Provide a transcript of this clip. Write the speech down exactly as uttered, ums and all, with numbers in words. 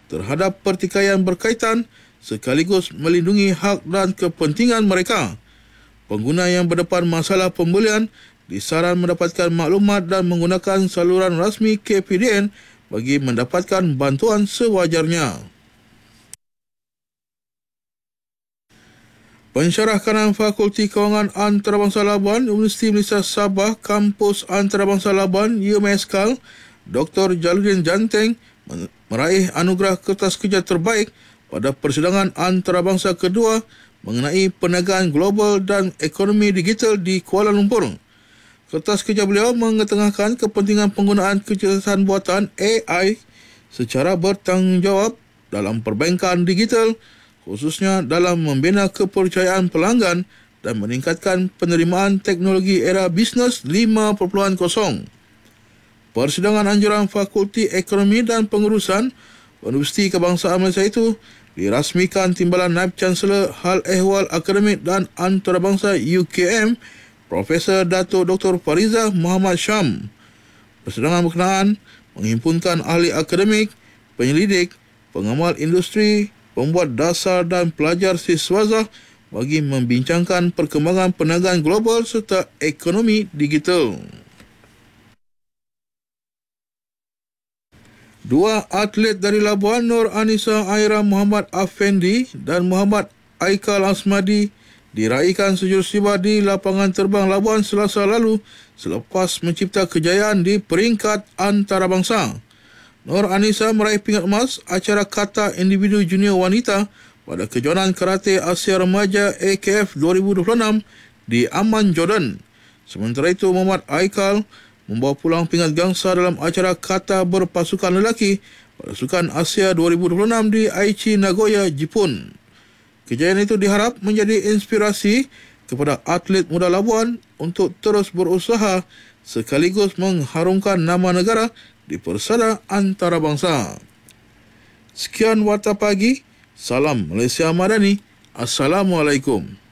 terhadap pertikaian berkaitan sekaligus melindungi hak dan kepentingan mereka. Pengguna yang berdepan masalah pembelian disaran mendapatkan maklumat dan menggunakan saluran rasmi K P D N bagi mendapatkan bantuan sewajarnya. Pensyarah kanan Fakulti Kewangan Antarabangsa Labuan, Universiti Malaysia Sabah, Kampus Antarabangsa Labuan, U M S K A L, Doktor Jaludin Janteng meraih anugerah kertas kerja terbaik pada persidangan antarabangsa kedua mengenai perniagaan global dan ekonomi digital di Kuala Lumpur. Kertas kerja beliau mengetengahkan kepentingan penggunaan kecerdasan buatan A I secara bertanggungjawab dalam perbankan digital, khususnya dalam membina kepercayaan pelanggan dan meningkatkan penerimaan teknologi era bisnes lima titik kosong. Persidangan anjuran Fakulti Ekonomi dan Pengurusan Universiti Kebangsaan Malaysia itu dirasmikan Timbalan Naib Chancellor Hal Ehwal Akademik dan Antarabangsa U K M, Profesor Dato' Doktor Fariza Muhammad Syam. Persidangan berkenaan menghimpunkan ahli akademik, penyelidik, pengamal industri, pembuat dasar dan pelajar siswazah bagi membincangkan perkembangan perniagaan global serta ekonomi digital. Dua atlet dari Labuan, Nur Anisa Aira Muhammad Afendi dan Muhammad Aikal Asmadi, diraihkan sejurus tiba di lapangan terbang Labuan Selasa lalu selepas mencipta kejayaan di peringkat antarabangsa. Nur Anisa meraih pingat emas acara kata individu junior wanita pada kejohanan karate Asia Remaja A K F dua ribu dua puluh enam di Amman, Jordan. Sementara itu, Muhammad Aikal membawa pulang pingat gangsa dalam acara kata berpasukan lelaki pada Sukan Asia dua ribu dua puluh enam di Aichi, Nagoya, Jepun. Kejayaan itu diharap menjadi inspirasi kepada atlet muda Labuan untuk terus berusaha sekaligus mengharumkan nama negara di persada antarabangsa. Sekian Warta Pagi. Salam Malaysia Madani. Assalamualaikum.